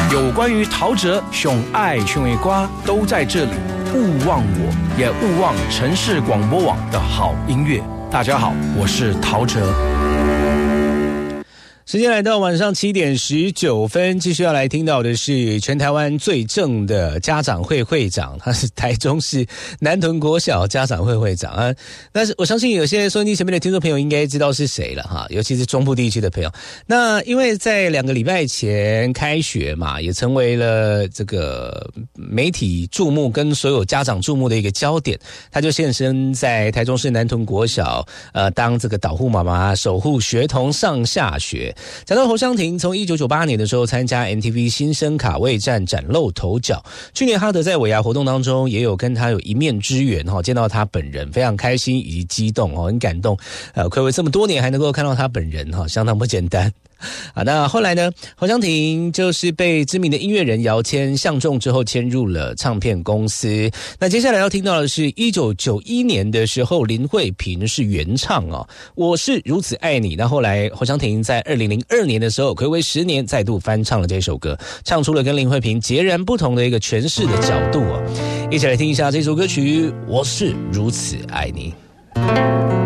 有关于陶喆熊爱熊的歌都在这里，勿忘我，也勿忘城市广播网的好音乐。大家好，我是陶喆。 时间来到晚上7点19分，继续要来听到的是全台湾最正的家长会会长，他是台中市南屯国小家长会会长啊。但是我相信有些收音机前面的听众朋友应该知道是谁了哈，尤其是中部地区的朋友。那因为在2个礼拜前开学嘛，也成为了这个媒体注目跟所有家长注目的一个焦点，他就现身在台中市南屯国小当这个导护妈妈，守护学童上下学。讲到侯湘婷，从1998年的时候参加 MTV 新生卡位战崭露头角，去年哈德在尾牙活动当中也有跟他有一面之缘，见到他本人非常开心以及激动，很感动，睽违这么多年还能够看到他本人，相当不简单。那后来呢，侯湘婷就是被知名的音乐人姚谦相中之后签入了唱片公司。那接下来要听到的是1991年的时候林慧萍是原唱我是如此爱你。那后来侯湘婷在2002年的时候睽违10年再度翻唱了这首歌，唱出了跟林慧萍截然不同的一个诠释的角度一起来听一下这首歌曲我是如此爱你。